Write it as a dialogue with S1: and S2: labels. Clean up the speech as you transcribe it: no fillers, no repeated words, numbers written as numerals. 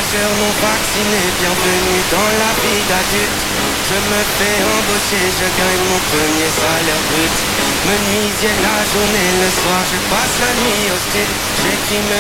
S1: majeur non vacciné, bienvenue dans la vie d'adulte. Je me fais embaucher, je gagne mon premier salaire brut. Menuisier la journée, le soir je passe la nuit au stud. J'écris mes